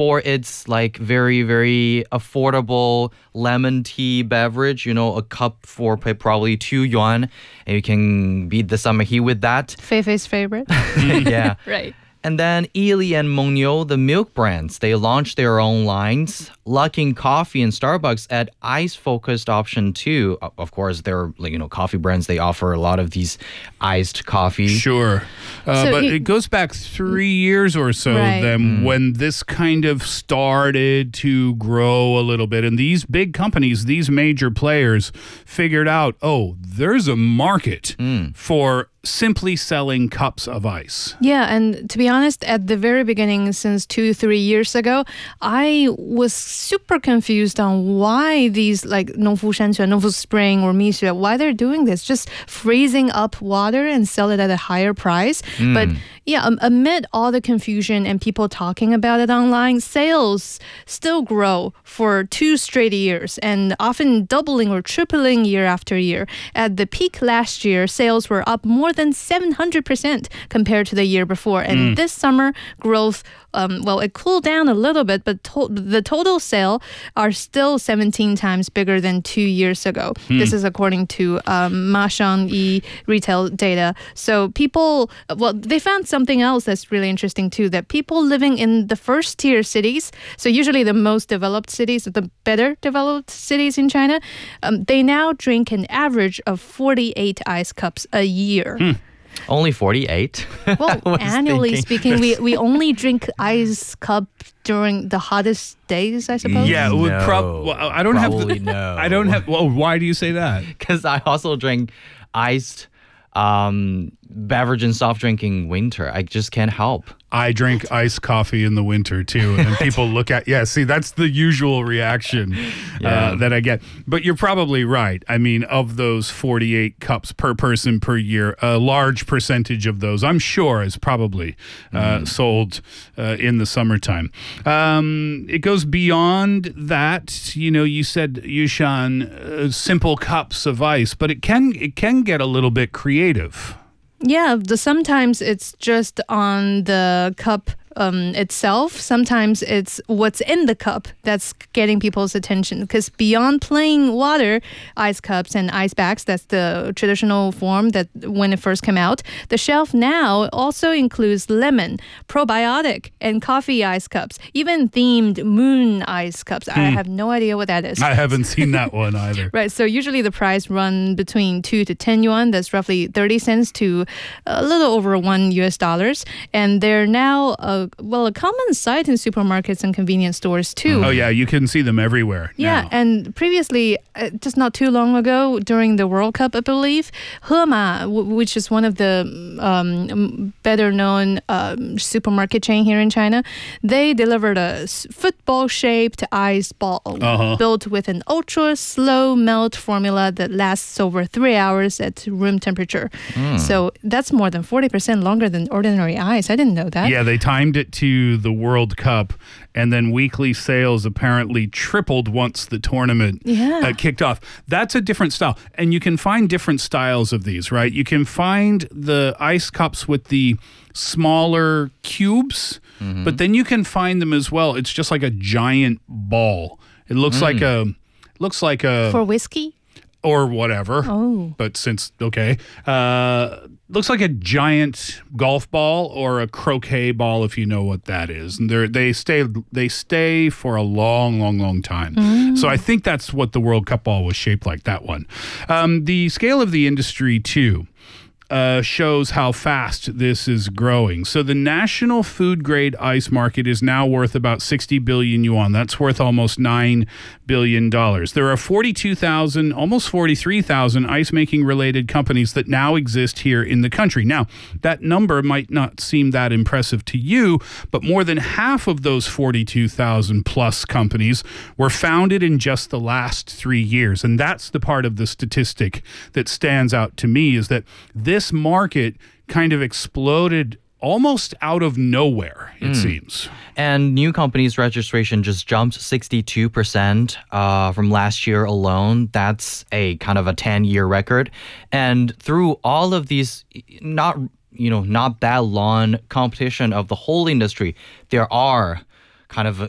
for its like very, very affordable lemon tea beverage, a cup for probably 2 yuan, and you can beat the summer heat with that. Feifei's favorite. Yeah. Right. And then Ely and Mengniu, the milk brands, they launched their own lines. Luckin Coffee and Starbucks add ice-focused option too. Of course, they're coffee brands. They offer a lot of these iced coffee. Sure. But it goes back 3 years or so then when this kind of started to grow a little bit. And these big companies, these major players figured out, there's a market for simply selling cups of ice. Yeah, and to be honest, at the very beginning, since 2-3 years ago, I was super confused on why these like Nongfu Shanquan, Nongfu Spring or Mixue, why they're doing this, just freezing up water and sell it at a higher price. But yeah, amid all the confusion and people talking about it online, sales still grow for 2 straight years and often doubling or tripling year after year. At the peak last year, sales were up more than 700% compared to the year before. And this summer, growth, it cooled down a little bit, but the total sale are still 17 times bigger than 2 years ago. This is according to Ma Shangyi retail data. So people, they found something else that's really interesting too, that people living in the first tier cities, so usually the most developed cities, the better developed cities in China, they now drink an average of 48 ice cups a year. Only 48? Well, annually speaking, we only drink ice cup during the hottest days, I suppose. Yeah, No, I don't have probably no. I don't have. Well, why do you say that? Because I also drink iced beverage and soft drink in winter. I just can't help. I drink iced coffee in the winter too, and people look at see that's the usual reaction that I get. But you're probably right. I mean, of those 48 cups per person per year, a large percentage of those, I'm sure, is probably sold in the summertime. It goes beyond that. You said, Yushan, simple cups of ice, but it can get a little bit creative. Yeah, sometimes it's just on the cup itself. Sometimes it's what's in the cup that's getting people's attention, because beyond plain water, ice cups and ice bags, that's the traditional form that when it first came out, the shelf now also includes lemon, probiotic, and coffee ice cups, even themed moon ice cups. I have no idea what that is. I haven't seen that one either. Right, so usually the price run between 2 to 10 yuan. That's roughly 30 cents to a little over $1. And they're now a common sight in supermarkets and convenience stores too. Oh yeah, you can see them everywhere. Yeah, now. and previously, just not too long ago, during the World Cup, I believe, Hema, which is one of the better-known supermarket chain here in China, they delivered a football-shaped ice ball built with an ultra-slow melt formula that lasts over 3 hours at room temperature. So that's more than 40% longer than ordinary ice. I didn't know that. Yeah, they timed it to the World Cup, and then weekly sales apparently tripled once the tournament kicked off. That's a different style, and you can find different styles of these, right? You can find the ice cups with the smaller cubes, but then you can find them as well. It's just like a giant ball. It looks like a For whiskey? or whatever. Oh. But looks like a giant golf ball or a croquet ball, if you know what that is. And they stay for a long time. So I think that's what the World Cup ball was shaped like, that one. The scale of the industry too shows how fast this is growing. So the national food grade ice market is now worth about 60 billion yuan. That's worth almost $9 billion. There are 42,000, almost 43,000 ice making related companies that now exist here in the country. Now, that number might not seem that impressive to you, but more than half of those 42,000 plus companies were founded in just the last 3 years. And that's the part of the statistic that stands out to me, is that this market kind of exploded almost out of nowhere, it seems. And new companies registration just jumped 62% from last year alone. That's a kind of a 10-year record. And through all of these not that long competition of the whole industry, there are kind of